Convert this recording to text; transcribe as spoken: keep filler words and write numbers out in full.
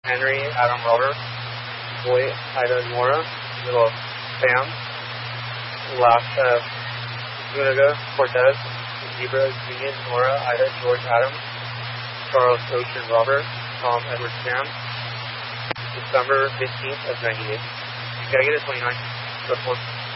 Henry, Adam, Robert, Boy, Ida, Nora, little Sam, last, uh, Zuniga, Cortez, Zebra, Union, Nora, Ida, George, Adam, Charles, Ocean, Robert, Tom, Edward, Sam, December fifteenth of ninety-eight. Can I get a twenty-nine? Report.